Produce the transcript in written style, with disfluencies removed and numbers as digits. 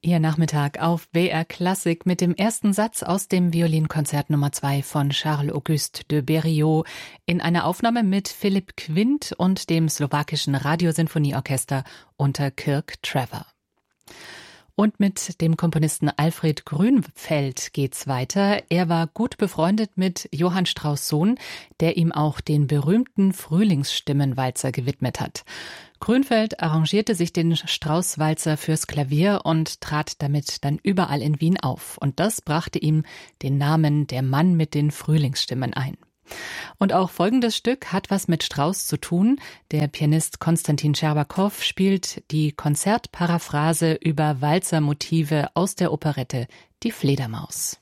Ihr Nachmittag auf BR Klassik mit dem ersten Satz aus dem Violinkonzert Nummer 2 von Charles-Auguste de Berriot in einer Aufnahme mit Philipp Quint und dem slowakischen Radiosinfonieorchester unter Kirk Trevor. Und mit dem Komponisten Alfred Grünfeld geht's weiter. Er war gut befreundet mit Johann Strauss' Sohn, der ihm auch den berühmten Frühlingsstimmenwalzer gewidmet hat. Grünfeld arrangierte sich den Strauss-Walzer fürs Klavier und trat damit dann überall in Wien auf. Und das brachte ihm den Namen der Mann mit den Frühlingsstimmen ein. Und auch folgendes Stück hat was mit Strauss zu tun. Der Pianist Konstantin Scherbakow spielt die Konzertparaphrase über Walzermotive aus der Operette Die Fledermaus.